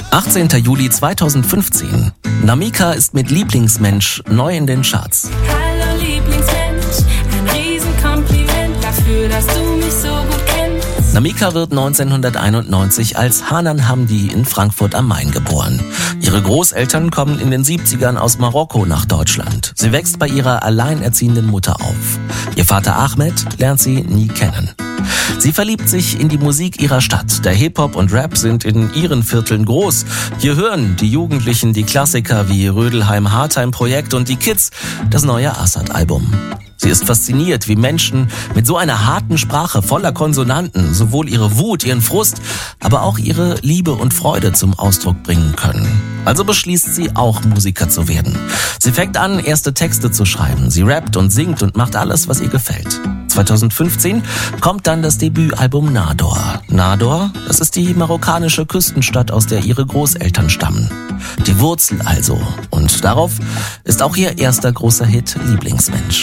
18. Juli 2015. Namika ist mit Lieblingsmensch neu in den Charts. Hallo Lieblingsmensch, ein Riesenkompliment dafür, dass du mich so gut kennst. Namika wird 1991 als Hanan Hamdi in Frankfurt am Main geboren. Ihre Großeltern kommen in den 70ern aus Marokko nach Deutschland. Sie wächst bei ihrer alleinerziehenden Mutter auf. Ihr Vater Ahmed lernt sie nie kennen. Sie verliebt sich in die Musik ihrer Stadt. Der Hip-Hop und Rap sind in ihren Vierteln groß. Hier hören die Jugendlichen die Klassiker wie Rödelheim-Hartheim-Projekt und die Kids das neue Assad-Album. Sie ist fasziniert, wie Menschen mit so einer harten Sprache voller Konsonanten sowohl ihre Wut, ihren Frust, aber auch ihre Liebe und Freude zum Ausdruck bringen können. Also beschließt sie auch Musiker zu werden. Sie fängt an, erste Texte zu schreiben. Sie rappt und singt und macht alles, was ihr gefällt. 2015 kommt dann das Debütalbum Nador. Nador, das ist die marokkanische Küstenstadt, aus der ihre Großeltern stammen. Die Wurzel also. Und darauf ist auch ihr erster großer Hit Lieblingsmensch.